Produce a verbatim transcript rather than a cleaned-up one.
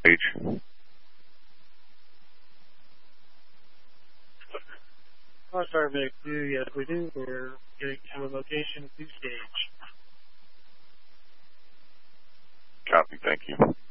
H. Cross Star Vic two, yes we do. We're getting to a location to stage. Copy, thank you.